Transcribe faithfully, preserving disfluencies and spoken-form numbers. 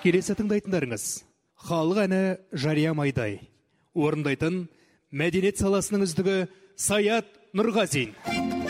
Келесі тыңдайтындарыңыз халық әні Жария Майдай. Орындайтын мәдениет саласының үздігі Саят Нұрғазин.